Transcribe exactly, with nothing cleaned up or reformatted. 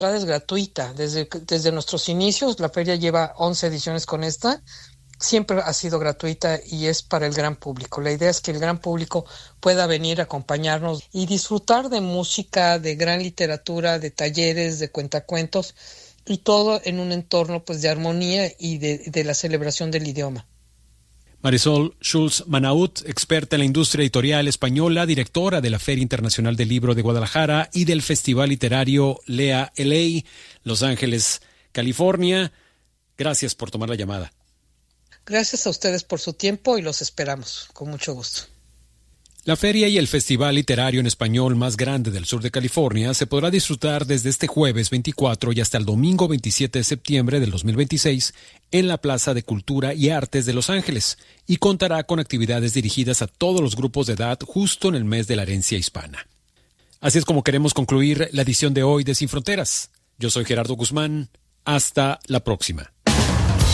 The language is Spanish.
Es gratuita. Desde, desde nuestros inicios, la feria lleva once ediciones con esta. Siempre ha sido gratuita y es para el gran público. La idea es que el gran público pueda venir a acompañarnos y disfrutar de música, de gran literatura, de talleres, de cuentacuentos y todo en un entorno pues de armonía y de, de la celebración del idioma. Marisol Schulz Manaut, experta en la industria editorial española, directora de la Feria Internacional del Libro de Guadalajara y del Festival Literario Lea L A, Los Ángeles, California. Gracias por tomar la llamada. Gracias a ustedes por su tiempo y los esperamos con mucho gusto. La feria y el festival literario en español más grande del sur de California se podrá disfrutar desde este jueves veinticuatro y hasta el domingo veintisiete de septiembre del dos mil veintiséis en la Plaza de Cultura y Artes de Los Ángeles y contará con actividades dirigidas a todos los grupos de edad justo en el mes de la herencia hispana. Así es como queremos concluir la edición de hoy de Sin Fronteras. Yo soy Gerardo Guzmán. Hasta la próxima.